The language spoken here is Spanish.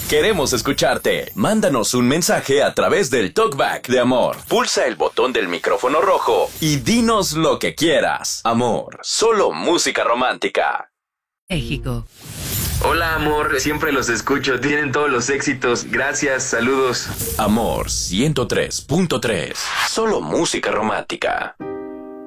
Queremos escucharte. Mándanos un mensaje a través del Talkback de Amor. Pulsa el botón del micrófono rojo y dinos lo que quieras. Amor, solo música romántica. México. Hola, amor, siempre los escucho, tienen todos los éxitos. Gracias, saludos. Amor 103.3. Solo música romántica.